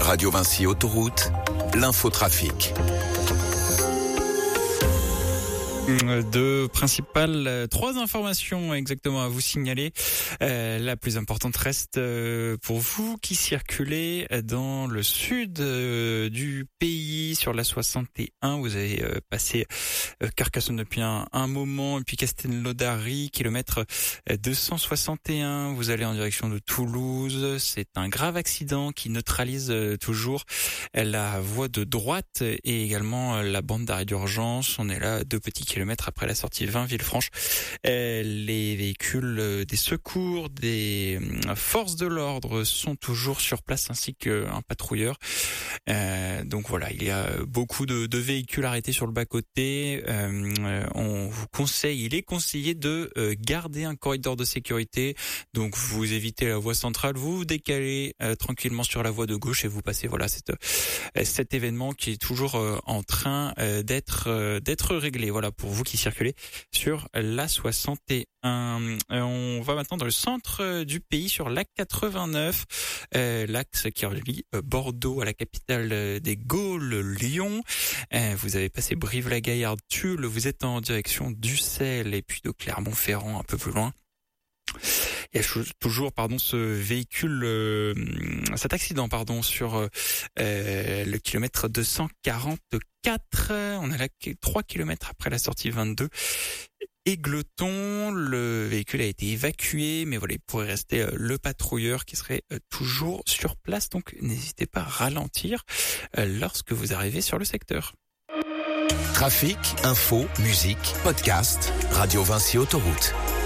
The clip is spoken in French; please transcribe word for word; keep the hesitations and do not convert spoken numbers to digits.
Radio Vinci Autoroute, l'infotrafic. Deux principales, euh, trois informations exactement à vous signaler. Euh, la plus importante reste euh, pour vous qui circulez dans le sud euh, du pays sur la soixante et un. Vous avez euh, passé euh, Carcassonne depuis un, un moment, et puis Castelnaudary, kilomètre deux cent soixante et un. Vous allez en direction de Toulouse. C'est un grave accident qui neutralise euh, toujours la voie de droite et également la bande d'arrêt d'urgence. On est là deux petits kilomètres après la sortie vingt Villefranche. Euh, les véhicules euh, des secours, des euh, forces de l'ordre sont toujours sur place ainsi qu'un patrouilleur. Euh, donc voilà, il y a beaucoup de, de véhicules arrêtés sur le bas-côté. Euh, on vous conseille, il est conseillé de euh, garder un corridor de sécurité. Donc vous évitez la voie centrale, vous vous décalez euh, tranquillement sur la voie de gauche et vous passez voilà cette, euh, cet événement qui est toujours euh, en train euh, d'être euh, d'être réglé. Voilà pour vous qui circulez sur la soixante et un. Euh, on va maintenant dans le centre du pays sur l'A quatre-vingt-neuf, euh, l'axe qui relie euh, Bordeaux à la capitale euh, des Gaules, Lyon. Euh, vous avez passé Brive-la-Gaillarde, Tulle, vous êtes en direction d'Ussel et puis de Clermont-Ferrand un peu plus loin. Il y a toujours pardon ce véhicule, euh, cet accident pardon sur euh, le kilomètre deux cent quarante-quatre. On est là trois kilomètres après la sortie vingt-deux. Égletons, le véhicule a été évacué, mais voilà, il pourrait rester euh, le patrouilleur qui serait euh, toujours sur place. Donc n'hésitez pas à ralentir euh, lorsque vous arrivez sur le secteur. Trafic, info, musique, podcast, Radio Vinci Autoroute.